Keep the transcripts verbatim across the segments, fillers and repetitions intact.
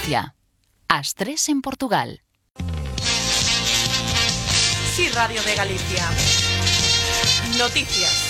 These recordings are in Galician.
Galicia. As tres en Portugal. Sí, Radio de Galicia. Noticias.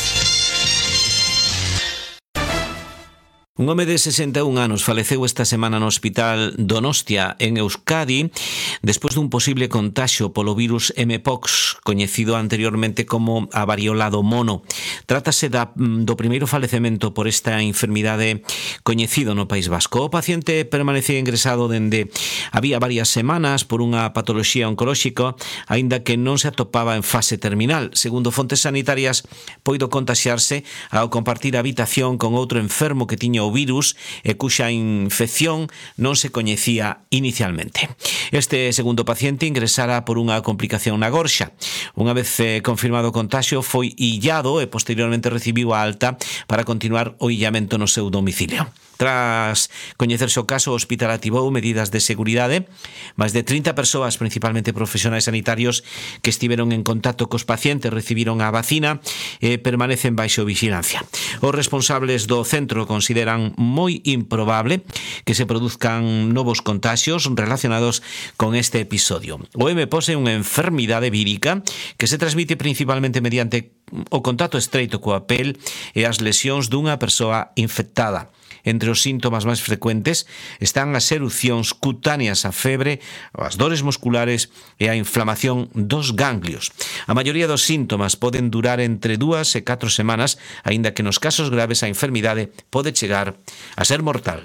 Un home de sesenta e un anos faleceu esta semana no hospital Donostia, en Euskadi, despois dun posible contagio polo virus M-Pox, coñecido anteriormente como a variola do mono. Trátase da, do primeiro falecemento por esta enfermidade coñecido no País Vasco. O paciente permanecía ingresado dende había varias semanas por unha patoloxía oncolóxica, aínda que non se atopaba en fase terminal. Segundo fontes sanitarias, poido contaxiarse ao compartir habitación con outro enfermo que tiña o virus e cuxa infección non se coñecía inicialmente. Este segundo paciente ingresara por unha complicación na gorxa. Unha vez eh, confirmado o contaxio, foi illado e posteriormente recibiu a alta para continuar o illamento no seu domicilio. Tras coñecerse o caso, o hospital activou medidas de seguridade. Máis de trinta persoas, principalmente profesionais sanitarios, que estiveron en contacto cos pacientes recibiron a vacina e permanecen baixo vigilancia. Os responsables do centro consideran moi improbable que se produzcan novos contaxios relacionados con este episodio. O M-Pox é unha enfermidade vírica que se transmite principalmente mediante o contacto estreito coa pel e as lesións dunha persoa infectada. Entre os síntomas máis frecuentes están as erupcións cutáneas, a febre, as dores musculares e a inflamación dos ganglios. A maioría dos síntomas poden durar entre dúas e catro semanas, aínda que nos casos graves a enfermidade pode chegar a ser mortal.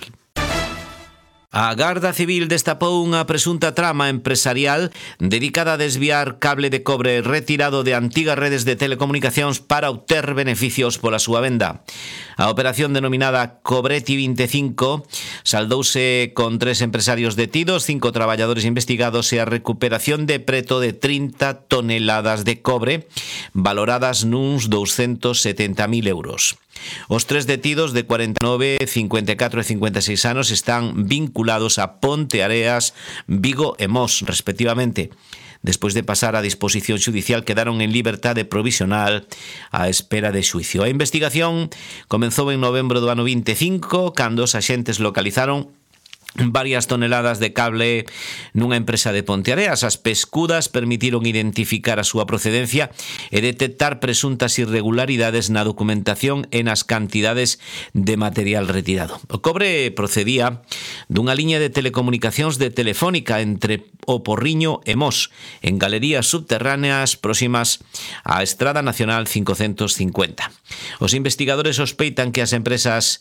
A Garda Civil destapou unha presunta trama empresarial dedicada a desviar cable de cobre retirado de antigas redes de telecomunicacións para obter beneficios pola súa venda. A operación denominada Cobreti vinte e cinco saldouse con tres empresarios detidos, cinco traballadores investigados e a recuperación de preto de trinta toneladas de cobre valoradas nuns douscentos setenta mil euros. Os tres detidos de cuarenta e nove, cincuenta e catro e cincuenta e seis anos están vinculados a Ponteareas, Vigo e Mos, respectivamente. Despois de pasar a disposición xudicial, quedaron en liberdade provisional á espera de xuicio. A investigación comezou en novembro do ano vinte e cinco, cando os axentes localizaron varias toneladas de cable nunha empresa de Ponteareas. As pescudas permitiron identificar a súa procedencia e detectar presuntas irregularidades na documentación e nas cantidades de material retirado. O cobre procedía dunha liña de telecomunicacións de Telefónica entre o Porriño e Mos, en galerías subterráneas próximas á Estrada Nacional cincocentos cincuenta. Os investigadores sospeitan que as empresas